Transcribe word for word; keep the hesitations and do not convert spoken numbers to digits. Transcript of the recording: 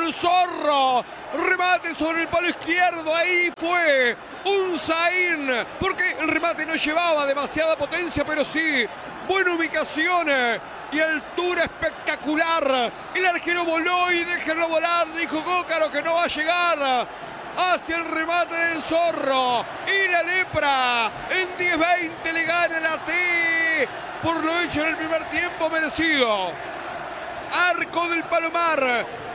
del Zorro. Remate sobre el palo izquierdo. Ahí fue un Zain. Porque el remate no llevaba demasiada potencia, pero sí buena ubicación y altura espectacular. El arquero voló y déjenlo volar. Dijo Cócaro que no va a llegar hacia el remate del Zorro. Y la Lepra en diez veinte le gana la T por lo hecho en el primer tiempo merecido. Arco del Palomar.